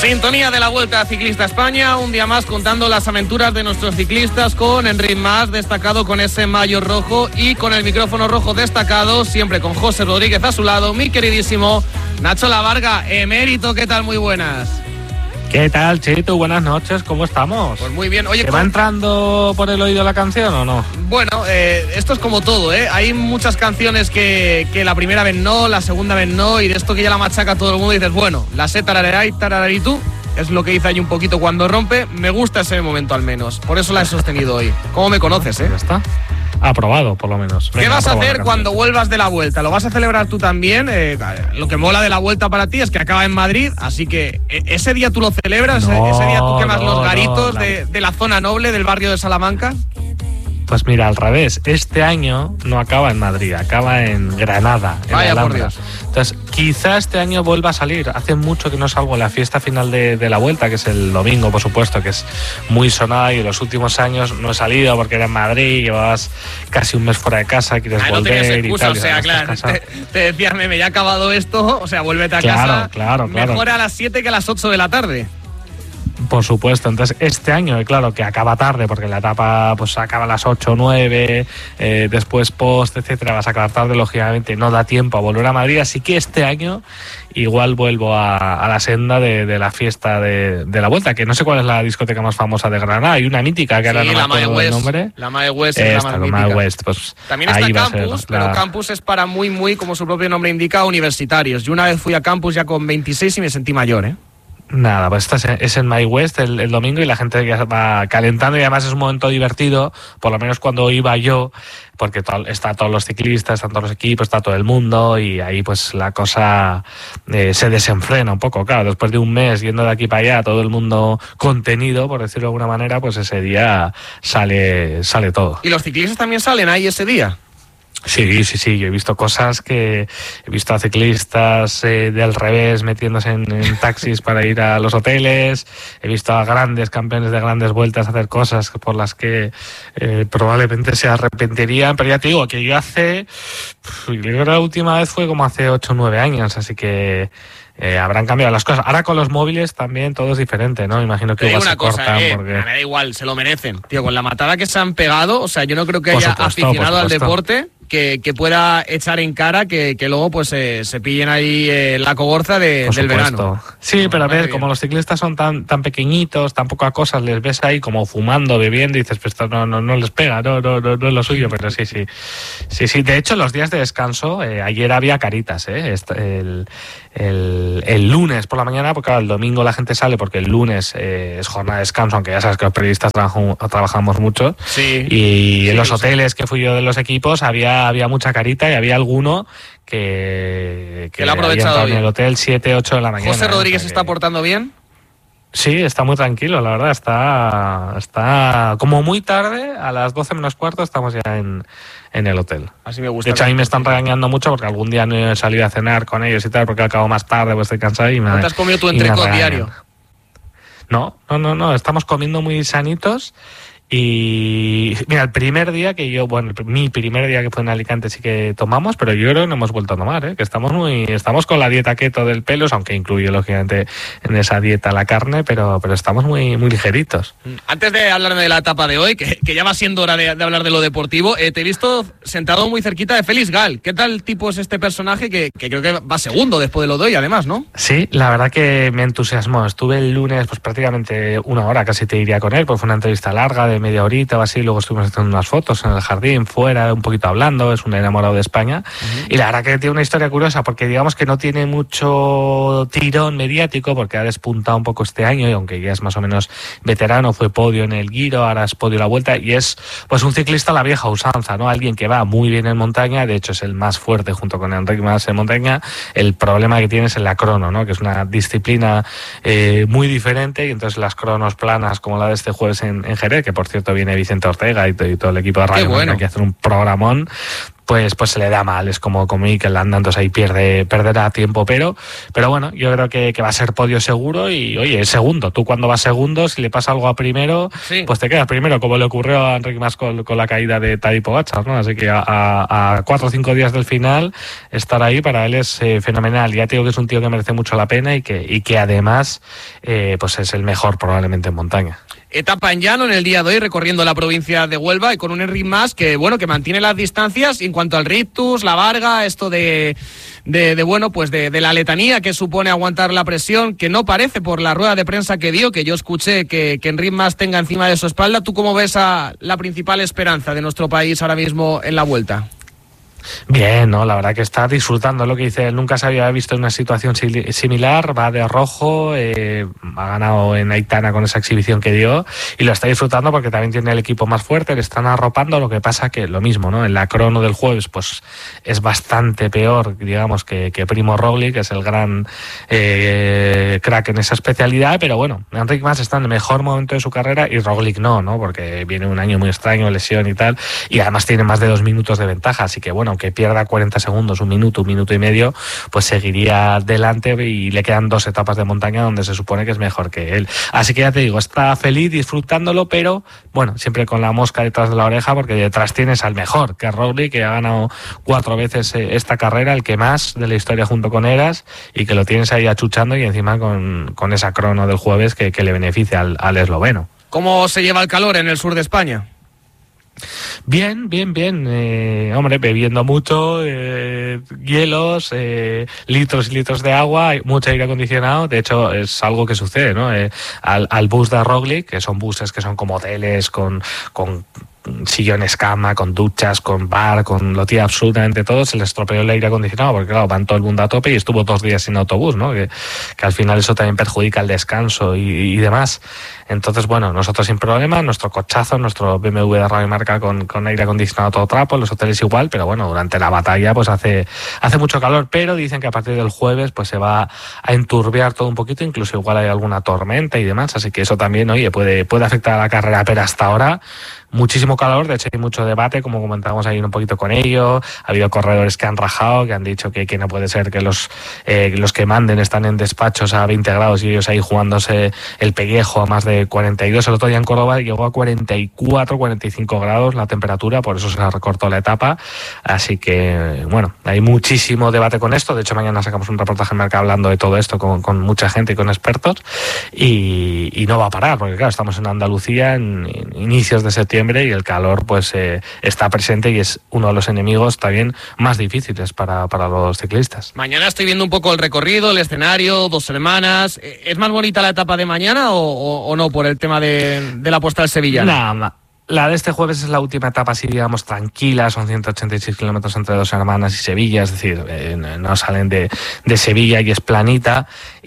Sintonía de la Vuelta Ciclista España, un día más contando las aventuras de nuestros ciclistas con Enric Mas, destacado con ese maillot rojo y con el micrófono rojo destacado, siempre con José Rodríguez a su lado, mi queridísimo Nacho Lavarga, emérito, ¿qué tal? Muy buenas. ¿Qué tal, Chito? Buenas noches, ¿cómo estamos? Pues muy bien. Oye, ¿te va entrando por el oído la canción o no? Bueno, esto es como todo, ¿eh? Hay muchas canciones que la primera vez no, la segunda vez no, y de esto que ya la machaca todo el mundo y dices, bueno, la sé tarará y tarararí tú, es lo que hice ahí un poquito cuando rompe, me gusta ese momento al menos, por eso la he sostenido hoy. ¿Cómo me conoces, Ya está. Aprobado, por lo menos. ¿Qué vas a hacer cuando vuelvas de la Vuelta? ¿Lo vas a celebrar tú también? Lo que mola de la Vuelta para ti es que acaba en Madrid, así que ese día tú lo celebras, ese día tú quemas los garitos de la zona noble del barrio de Salamanca. Pues mira, al revés, este año no acaba en Madrid, acaba en Granada, en Vaya, Alhambra. por Dios. Entonces, quizá este año vuelva a salir. Hace mucho que no salgo en la fiesta final de la Vuelta, que es el domingo, por supuesto, que es muy sonada, y en los últimos años no he salido porque era en Madrid, llevabas casi un mes fuera de casa, quieres volver no excusa, y tal. O sea, claro, te decías, meme, ya ha acabado esto, o sea, vuélvete a casa. Claro. Mejor a las 7 que a las 8 de la tarde. Por supuesto, entonces este año, claro, que acaba tarde porque la etapa pues acaba a las 8 o 9, después post, etcétera, vas a acabar tarde, lógicamente no da tiempo a volver a Madrid, así que este año igual vuelvo a la senda de la fiesta de la Vuelta, que no sé cuál es la discoteca más famosa de Granada, hay una mítica que ahora no me acuerdo el nombre. La Mae West es la más mítica. West, pues también está Campus, pero Campus es para muy, como su propio nombre indica, universitarios. Yo una vez fui a Campus ya con 26 y me sentí mayor, ¿eh? Nada, pues es en My West el domingo y la gente ya va calentando, y además es un momento divertido, por lo menos cuando iba yo, porque está todos los ciclistas, están todos los equipos, está todo el mundo, y ahí pues la cosa se desenfrena un poco, claro, después de un mes yendo de aquí para allá, todo el mundo contenido, por decirlo de alguna manera, pues ese día sale todo. ¿Y los ciclistas también salen ahí ese día? Sí, yo he visto cosas he visto a ciclistas del revés metiéndose en taxis para ir a los hoteles, he visto a grandes campeones de grandes vueltas hacer cosas por las que probablemente se arrepentirían, pero ya te digo que yo creo que la última vez fue como hace 8 o 9 años, así que habrán cambiado las cosas. Ahora con los móviles también todo es diferente, ¿no? Imagino que igual se cortan porque... Me da igual, se lo merecen. Tío, con la matada que se han pegado, o sea, yo no creo que haya aficionado al deporte que pueda echar en cara que luego pues se pillen ahí la cogorza del verano. Sí, pero a ver, como los ciclistas son tan pequeñitos, tan pocas cosas, les ves ahí como fumando, bebiendo, y dices, pues esto no les pega, no es lo suyo, pero sí. De hecho, los días de descanso, ayer había caritas, el lunes por la mañana, porque claro, el domingo la gente sale porque el lunes es jornada de descanso, aunque ya sabes que los periodistas trabajamos mucho. Sí. Y en los hoteles que fui yo de los equipos había mucha carita, y había alguno que lo ha aprovechado en el hotel 7, 8 de la mañana. ¿José Rodríguez se está portando bien? Sí, está muy tranquilo, la verdad. Está como muy tarde, a las 12 menos cuarto estamos ya en el hotel. Así me gusta. De hecho, a mí me están regañando mucho porque algún día no he salido a cenar con ellos y tal, porque acabo más tarde, pues estoy cansado y ¿No te has comido tu entrecot diario? No, estamos comiendo muy sanitos. Y mira, mi primer día que fue en Alicante sí que tomamos, pero yo creo que no hemos vuelto a tomar, que estamos con la dieta keto del Pelos, aunque incluye lógicamente en esa dieta la carne, pero estamos muy ligeritos. Antes de hablarme de la etapa de hoy, que ya va siendo hora de hablar de lo deportivo, te he visto sentado muy cerquita de Félix Gal. ¿Qué tal tipo es este personaje que creo que va segundo después de lo de hoy, además, ¿no? Sí, la verdad que me entusiasmó. Estuve el lunes pues prácticamente 1 hora, casi te diría, con él, pues fue una entrevista larga de media horita o así, luego estuvimos haciendo unas fotos en el jardín, fuera, un poquito hablando, es un enamorado de España, y la verdad que tiene una historia curiosa, porque digamos que no tiene mucho tirón mediático, porque ha despuntado un poco este año, y aunque ya es más o menos veterano, fue podio en el Giro, ahora es podio en la Vuelta, y es pues un ciclista a la vieja usanza, ¿no? Alguien que va muy bien en montaña, de hecho es el más fuerte junto con Enric Mas en montaña. El problema que tiene es en la crono, ¿no? Que es una disciplina muy diferente, y entonces las cronos planas como la de este jueves en Jerez, que por cierto viene Vicente Ortega y todo el equipo de Radio Marca, que hacen un programón, pues se le da mal, es como Mikel Landa, entonces ahí perderá tiempo, pero bueno, yo creo que va a ser podio seguro y, oye, es segundo. Tú cuando vas segundo, si le pasa algo a primero, sí, pues te quedas primero, como le ocurrió a Enric Mas con la caída de Tadej Pogačar, ¿no? Así que a 4 o 5 días del final, estar ahí para él es fenomenal. Ya te digo que es un tío que merece mucho la pena y que además pues es el mejor probablemente en montaña. Etapa en llano en el día de hoy, recorriendo la provincia de Huelva y con un Enric Mas que, bueno, que mantiene las distancias en cuanto al rictus, la varga, esto de la letanía que supone aguantar la presión, que no parece por la rueda de prensa que dio, que yo escuché que Enric Mas tenga encima de su espalda. ¿Tú cómo ves a la principal esperanza de nuestro país ahora mismo en la Vuelta? Bien, ¿no? La verdad que está disfrutando lo que dice él. Nunca se había visto en una situación similar. Va de rojo, ha ganado en Aitana con esa exhibición que dio y lo está disfrutando porque también tiene el equipo más fuerte, le están arropando. Lo que pasa que lo mismo, ¿no? En la crono del jueves pues es bastante peor, digamos, que Primo Roglic, que es el gran crack en esa especialidad, pero bueno, Enric Mas está en el mejor momento de su carrera y Roglic no, porque viene un año muy extraño, lesión y tal, y además tiene más de 2 minutos de ventaja, así que bueno, aunque pierda 40 segundos, un minuto y medio, pues seguiría delante y le quedan 2 etapas de montaña donde se supone que es mejor que él. Así que ya te digo, está feliz disfrutándolo, pero bueno, siempre con la mosca detrás de la oreja porque detrás tienes al mejor, que es Roglic, que ha ganado 4 veces esta carrera, el que más de la historia junto con Eras, y que lo tienes ahí achuchando y encima con esa crono del jueves que le beneficia al esloveno. ¿Cómo se lleva el calor en el sur de España? Bien. Hombre, bebiendo mucho, hielos, litros y litros de agua, mucho aire acondicionado. De hecho, es algo que sucede, ¿no? Al bus de Roglic, que son buses que son como hoteles con sillones cama, con duchas, con bar, con lo tiene absolutamente todo, se le estropeó el aire acondicionado porque claro, van todo el mundo a tope y estuvo 2 días sin autobús, ¿no? Que al final eso también perjudica el descanso y demás. Entonces, bueno, nosotros sin problema, nuestro cochazo, nuestro BMW de radio marca con aire acondicionado todo trapo, los hoteles igual, pero bueno, durante la batalla pues hace mucho calor, pero dicen que a partir del jueves pues se va a enturbiar todo un poquito, incluso igual hay alguna tormenta y demás, así que eso también, oye, puede afectar a la carrera, pero hasta ahora muchísimo calor, de hecho hay mucho debate, como comentábamos ahí un poquito con ello, ha habido corredores que han rajado, que han dicho que no puede ser que los que manden están en despachos a 20 grados y ellos ahí jugándose el pellejo a más de 42, el otro día en Córdoba llegó a 44, 45 grados la temperatura, por eso se recortó la etapa, así que bueno, hay muchísimo debate con esto, de hecho mañana sacamos un reportaje en Marca hablando de todo esto con mucha gente y con expertos y no va a parar, porque claro, estamos en Andalucía en inicios de septiembre y el calor pues está presente y es uno de los enemigos también más difíciles para los ciclistas. Mañana estoy viendo un poco el recorrido, el escenario, 2 semanas. ¿Es más bonita la etapa de mañana o no por el tema de la puesta del Sevilla? Nada. La de este jueves es la última etapa, así digamos, tranquila, son 186 kilómetros entre Dos Hermanas y Sevilla, es decir, no salen de Sevilla y es planita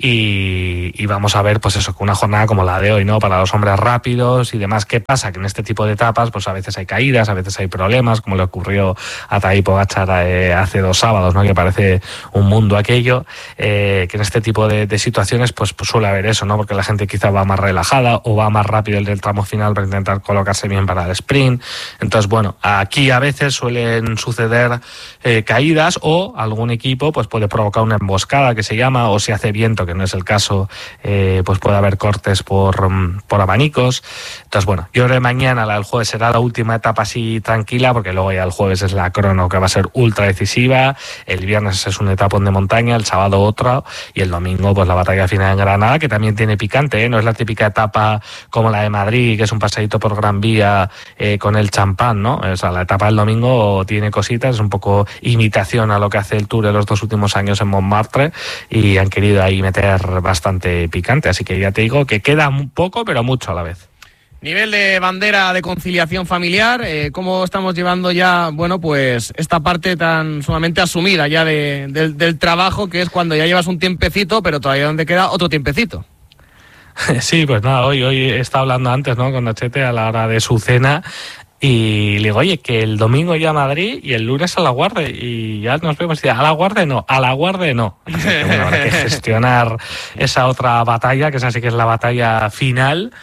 y vamos a ver, pues eso, una jornada como la de hoy, ¿no? Para los hombres rápidos y demás. ¿Qué pasa? Que en este tipo de etapas, pues a veces hay caídas, a veces hay problemas, como le ocurrió a Tadej Pogačar hace 2 sábados, ¿no? Que parece un mundo aquello, que en este tipo de situaciones, pues suele haber eso, ¿no? Porque la gente quizá va más relajada o va más rápido el tramo final para intentar colocarse bien para el sprint. Entonces, bueno, aquí a veces suelen suceder caídas o algún equipo pues puede provocar una emboscada que se llama, o si hace viento, que no es el caso, pues puede haber cortes por abanicos. Entonces, bueno, yo creo que mañana, la del jueves, será la última etapa así tranquila, porque luego ya el jueves es la crono que va a ser ultra decisiva, el viernes es un etapón de montaña, el sábado otro y el domingo pues la batalla final en Granada, que también tiene picante, ¿eh? No es la típica etapa como la de Madrid, que es un paseíto por Gran Vía con el champán, ¿no? O sea, la etapa del domingo tiene cositas, es un poco imitación a lo que hace el Tour en los 2 últimos años en Montmartre y han querido ahí meter bastante picante, así que ya te digo que queda un poco, pero mucho a la vez. Nivel de bandera de conciliación familiar, ¿cómo estamos llevando ya, bueno, pues esta parte tan sumamente asumida ya del trabajo, que es cuando ya llevas un tiempecito, pero todavía donde queda otro tiempecito? Sí, pues nada, hoy he estado hablando antes, ¿no? Con Nachete a la hora de su cena y le digo, oye, que el domingo ya a Madrid y el lunes a La Guardia y ya nos vemos y a La Guardia no. Así que, bueno, habrá que gestionar esa otra batalla, que esa sí que es la batalla final.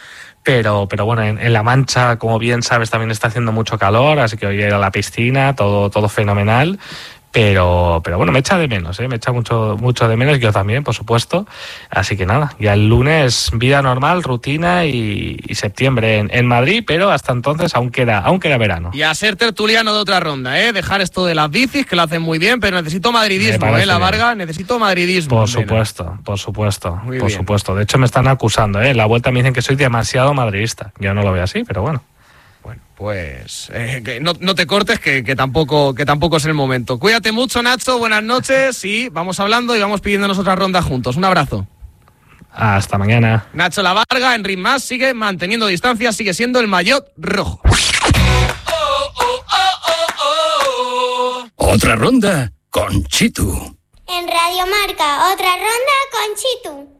Pero bueno, en La Mancha, como bien sabes, también está haciendo mucho calor, así que voy a ir a la piscina, todo fenomenal. Pero bueno, me echa de menos, me echa mucho de menos, yo también, por supuesto. Así que nada, ya el lunes vida normal, rutina y septiembre en Madrid, pero hasta entonces aún queda verano. Y a ser tertuliano de otra ronda, dejar esto de las bicis, que lo hacen muy bien, pero necesito madridismo, la Varga, necesito madridismo. Por supuesto. Muy por bien. supuesto. De hecho me están acusando, en la vuelta me dicen que soy demasiado madridista. Yo no lo veo así, pero bueno. Bueno, pues que no te cortes, que tampoco es el momento. Cuídate mucho, Nacho, buenas noches y vamos hablando y vamos pidiéndonos otra ronda juntos. Un abrazo. Hasta mañana. Nacho La Varga, en Ritmas, sigue manteniendo distancia, sigue siendo el maillot rojo. Otra ronda con Chitu. En Radio Marca, otra ronda con Chitu.